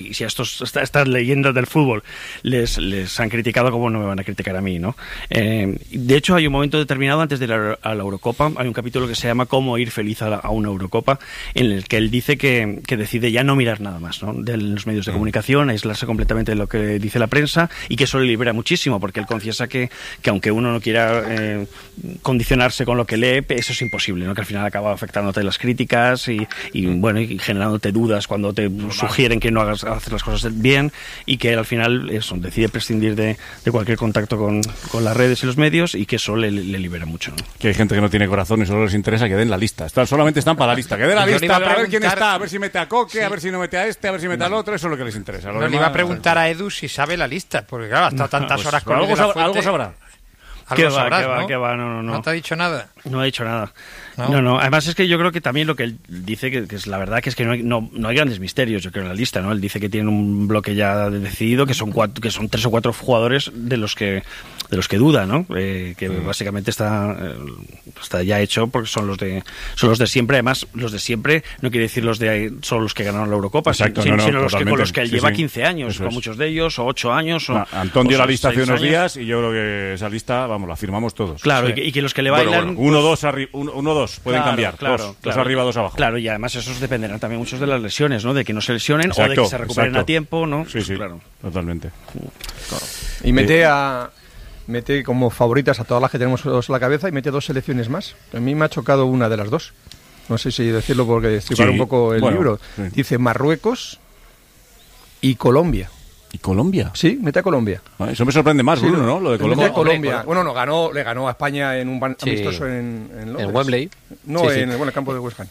Y si a estas leyendas del fútbol les han criticado, ¿cómo no me van a criticar a mí, no? De hecho, hay un momento determinado antes de la Eurocopa, hay un capítulo que se llama Cómo ir feliz a una Eurocopa, en el que él dice que decide ya no mirar nada más, ¿no?, de los medios de comunicación, aislarse completamente de lo que dice la prensa, y que eso le libera muchísimo, porque él confiesa que aunque uno no quiera condicionarse con lo que lee, eso es imposible, ¿no?, que al final acaba afectándote las críticas y generándote dudas cuando te sugieren que no hagas hacer las cosas bien, y que él al final decide prescindir de cualquier contacto con las redes y los medios, y que eso le libera mucho, ¿no? Que hay gente que no tiene corazón y solo les interesa que den la lista. Solamente están para la lista. Que den la lista, a ver quién está, a ver si mete a Coque, sí, a ver si no mete a este, a ver si mete al otro. Eso es lo que les interesa. No le iba a preguntar a Edu si sabe la lista, porque claro, ha estado tantas horas con algo sabrá. ¿Qué va? No. ¿No te ha dicho nada? No ha dicho nada. No. Además es que yo creo que también lo que él dice, que es la verdad, que es que no hay grandes misterios, yo creo, en la lista, ¿no? Él dice que tiene un bloque ya decidido, que son 3 o 4 jugadores de los que duda, ¿no? Que básicamente está ya hecho, porque son los de siempre. Además, los de siempre no quiere decir solo los que ganaron la Eurocopa, exacto, sino con los que él lleva 15 años, con muchos de ellos, o 8 años. Antón dio la lista hace unos días, y yo creo que esa lista, la firmamos todos. Claro, sí. y que los que le bailan... Bueno, 1-2 pueden cambiar. Claro, dos arriba, 2 abajo. Claro, y además esos dependerán también muchos de las lesiones, ¿no? De que no se lesionen, exacto, o de que se recuperen a tiempo, ¿no? Sí, claro. Totalmente. Claro. Y mete como favoritas a todas las que tenemos en la cabeza, y mete 2 selecciones más. A mí me ha chocado una de las 2. No sé si decirlo porque destripar un poco el libro. Sí. Dice Marruecos y Colombia. ¿Y Colombia? Sí, mete a Colombia. Eso me sorprende más, Bruno, ¿no? Lo de Colombia. Mete a Colombia. Bueno, le ganó a España en un amistoso en Londres. En Wembley. No, en el campo de West Ham.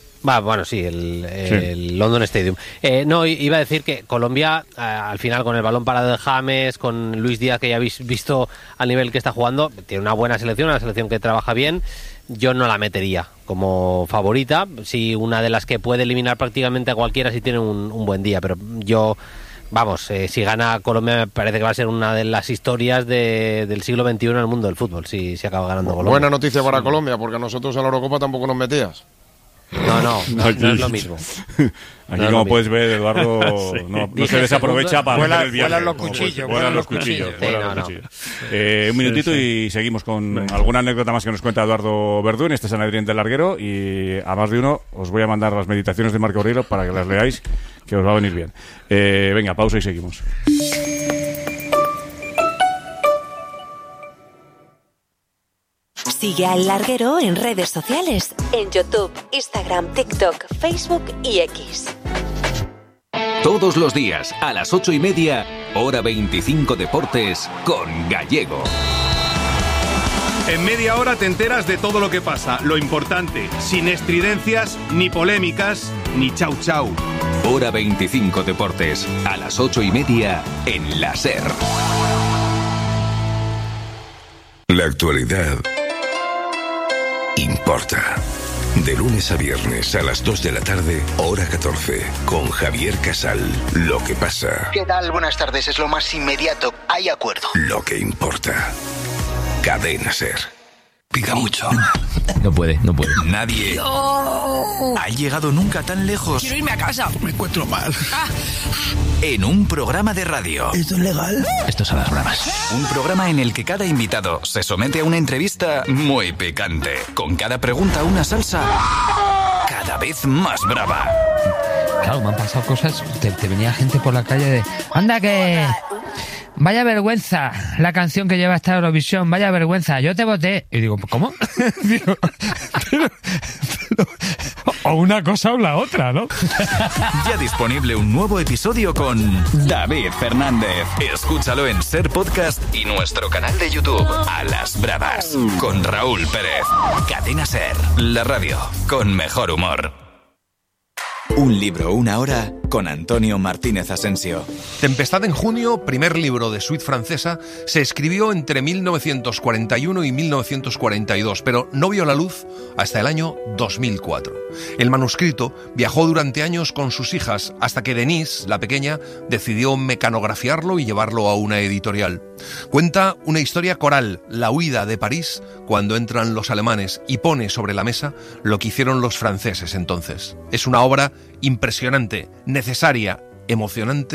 El London Stadium. Iba a decir que Colombia, al final, con el balón parado de James, con Luis Díaz, que ya habéis visto al nivel que está jugando, tiene una buena selección, una selección que trabaja bien. Yo no la metería como favorita, sí, una de las que puede eliminar prácticamente a cualquiera si tiene un buen día, pero yo... si gana Colombia, me parece que va a ser una de las historias del siglo XXI en el mundo del fútbol, si acaba ganando Colombia. Buena noticia para Colombia, porque nosotros a la Eurocopa tampoco nos metías. No es lo mismo. Aquí, como puedes ver, Eduardo no se desaprovecha para meter el viaje. Vuelan los cuchillos. Un minutito y seguimos con alguna anécdota más que nos cuenta Eduardo Verdún. Este es San Adrián del Larguero, y a más de uno os voy a mandar las meditaciones de Marco Aurelio para que las leáis, que os va a venir bien. Venga, pausa y seguimos. Sigue a El Larguero en redes sociales, en YouTube, Instagram, TikTok, Facebook y X. Todos los días, a las 8:30, Hora 25 Deportes, con Gallego. En media hora te enteras de todo lo que pasa, lo importante, sin estridencias, ni polémicas, ni chau chau. Hora 25 Deportes, a las 8:30, en la SER. La actualidad importa. De lunes a viernes a las 2 de la tarde, hora 14, con Javier Casal. Lo que pasa. ¿Qué tal? Buenas tardes, es lo más inmediato. Hay acuerdo. Lo que importa. Cadena SER. Pica mucho. No puede. Nadie ha llegado nunca tan lejos. Quiero irme a casa. Me encuentro mal. En un programa de radio. ¿Esto es legal? Esto es a las bravas. Un programa en el que cada invitado se somete a una entrevista muy picante. Con cada pregunta una salsa cada vez más brava. Claro, me han pasado cosas. Te venía gente por la calle de... ¡Anda que... Vaya vergüenza la canción que lleva esta Eurovisión, vaya vergüenza, yo te voté! Y digo, ¿cómo? Digo, pero, o una cosa o la otra, ¿no? Ya disponible un nuevo episodio con David Fernández. Escúchalo en SER Podcast y nuestro canal de YouTube, A las Bravas, con Raúl Pérez. Cadena SER, la radio con mejor humor. Un libro, una hora, con Antonio Martínez Asensio. Tempestad en junio, primer libro de suite francesa, se escribió entre 1941 y 1942, pero no vio la luz hasta el año 2004. El manuscrito viajó durante años con sus hijas, hasta que Denise, la pequeña, decidió mecanografiarlo y llevarlo a una editorial. Cuenta una historia coral, la huida de París, cuando entran los alemanes, y pone sobre la mesa lo que hicieron los franceses entonces. Es una obra impresionante, necesaria, emocionante